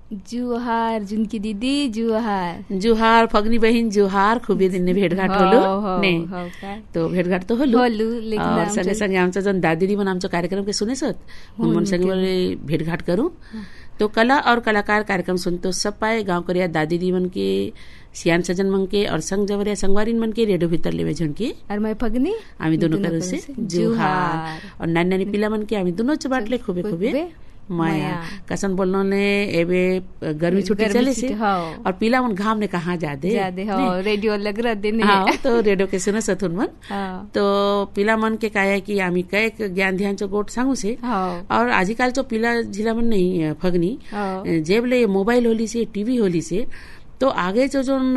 जुहार जुनकी दीदी जुहार जुहार फगनी बहिन जुहार खूबे दिन ने भेटघाट होलो ने तो भेटघाट तो होलो और संगे संगे आमचा जन दादी मन आमचा कार्यक्रम के सुनेसत मन संगे बोले भेटघाट करूं तो कला और कलाकार कार्यक्रम सुनतो सब पाए गांव करिया दादी दी मन के सियान सजन मन के और संग जवरिया संगवारीन मन के रेडियो भीतर लेवे झन के और मैं फगनी आमी दोनों करो से जुहार और नानी नानी पिला मन के आमी दोनों चबाटले खूबे खूबे माया कसन बोलनो ने एबे गर्मी छुट्टी चले से और पीला मन घाम ने कहाँ जादे रेडियो लग रहा देने तो रेडियो के सुनो सथुन मन तो पीला मन के काया कि आमी कय ज्ञान ध्यान चो गोट सांगू से और आजकल तो पीला जिला मन नहीं फगनी जेबले मोबाइल होली से टीवी होली से तो आगे जो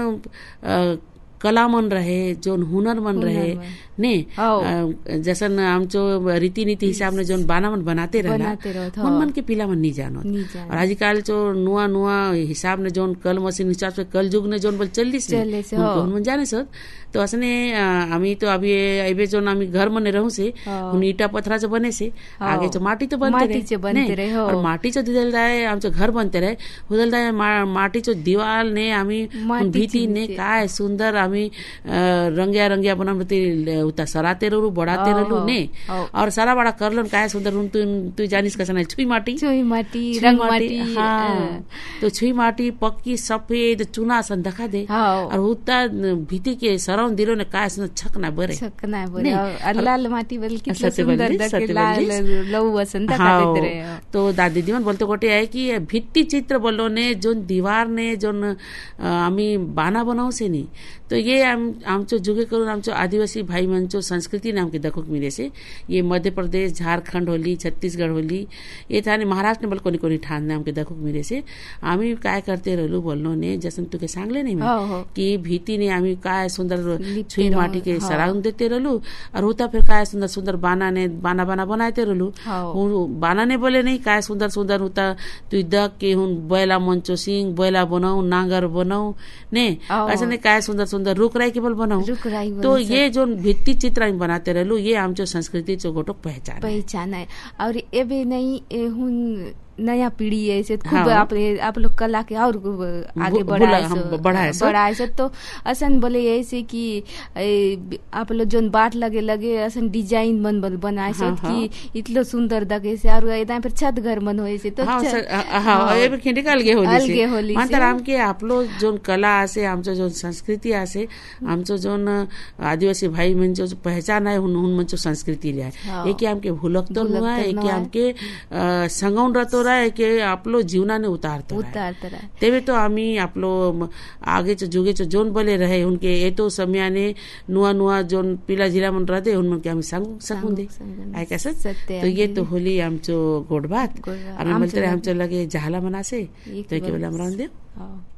कला मन रहे जो हुनर मन रहे ने जैसन आमचो रीति नीति हिसाब ने जो बाना मन बनाते रहना मन के पीला मन नहीं जानो और आजकल जो नुआ नुआ हिसाब ने जो कल मशीन हिसाब से कल युग ने जो बोल चलली से मन जाने सर तो असने आमी तो अभी एबे जो आमी घर मने रहू से उन ईटा पत्थरा से बने से आगे जो माटी तो बनते रहे और माटी जो दिदल जाए आमचो घर बनते रहे उदल जाए माटी जो दीवार ने आमी भीती ने काय सुंदर आमी रंगिया रंगिया बनमती उता सराते रहू बढ़ाते रहू ने और सारा बड़ा करलन काय सुंदर तू जानिस कसन छुई माटी रंग माटी तो छुई माटी पक्की सफेद चुना सन देखा दे और उता भीती के सरौन दिलो ने काय सुंदर छकना बरे लाल माटी बल्कि सुंदर दके लाल लव वसन देखा देते रहे तो दादी दीवन बोलते कोटे है कि भित्ति चित्र बोलो ने जोन दीवार ने जोन आमी बाना बनाऊ से नहीं तो ये आमचो जुगे करून आमचो आदिवासी भाई मंचो संस्कृति नाम के दखोक मिले से ये मध्य प्रदेश झारखंड होली छत्तीसगढ़ होली ये थाने महाराष्ट्र में कोनी कोनी ठान नाम के दखोक मिले से आमी काय करते रहलू बोलनो ने जसन तुके सांगले नहीं कि भीती ने आमी काय सुंदर छुई माटी के सराउन देते रहलू और होता फिर काय सुंदर सुंदर बाना बाना बनाते रहलू बाना ने बोले नहीं काय सुंदर सुंदर होता तु दक के हुन बैला मंचो सिंह बैला बनाऊ नांगर बनाऊ ने ऐसे ने काय सुंदर सुंदर रुकराई केवल बनाऊ तो ये जो भित्ति चित्र बनाते रहलू ये आमचो संस्कृति चो गोटो पहचान है और एबे नहीं हुन नया पीढ़ी है से खूब आप लोग कला के और आगे बढ़ाए तो असन बोले ऐसे कि आप लोग जोन बाट लगे असन डिजाइन बनाए से कि इतलो सुंदर दगे से और इतना फिर छत घर मन होए से तो एबे खिंडी अलगे होली मानतराम के आप लोग जोन कला आसे आमचो जोन संस्कृती आसे आमचो जोन आदिवासी भाई मन जो पहचान है हुन मंचो संस्कृती ले एक हमके भूलक तो हुआ एक हमके संगौन रतो है कि आपलो जीवनाने उतारतो तेवे तो आमी आपलो आगे जुगे जोन बोले रहे उनके ये तो समयाने नुआ नुआ जोन पीला जिला मन रहते उन मन के आमी सकूं दे आय कैसे तो ये तो होली आमचो गोड बात और बोलते रहे हमचो लगे जहाला मनासे तो के बोला हमरा दे